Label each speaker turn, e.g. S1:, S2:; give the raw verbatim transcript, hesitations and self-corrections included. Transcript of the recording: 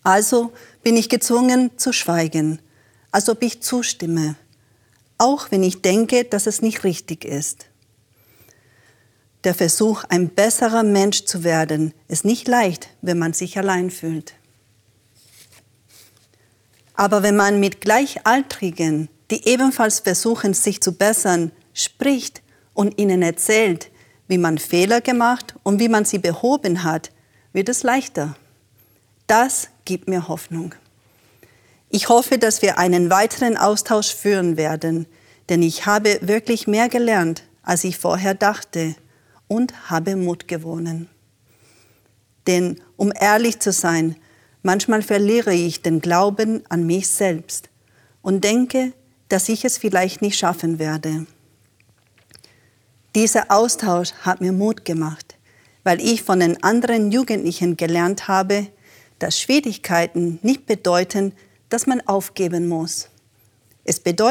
S1: Also bin ich gezwungen zu schweigen, als ob ich zustimme, auch wenn ich denke, dass es nicht richtig ist. Der Versuch, ein besserer Mensch zu werden, ist nicht leicht, wenn man sich allein fühlt. Aber wenn man mit Gleichaltrigen, die ebenfalls versuchen, sich zu bessern, spricht und ihnen erzählt, wie man Fehler gemacht und wie man sie behoben hat, wird es leichter. Das gibt mir Hoffnung. Ich hoffe, dass wir einen weiteren Austausch führen werden, denn ich habe wirklich mehr gelernt, als ich vorher dachte, und habe Mut gewonnen. Denn, um ehrlich zu sein, manchmal verliere ich den Glauben an mich selbst und denke, dass ich es vielleicht nicht schaffen werde. Dieser Austausch hat mir Mut gemacht, weil ich von den anderen Jugendlichen gelernt habe, dass Schwierigkeiten nicht bedeuten, dass man aufgeben muss. Es bedeutet,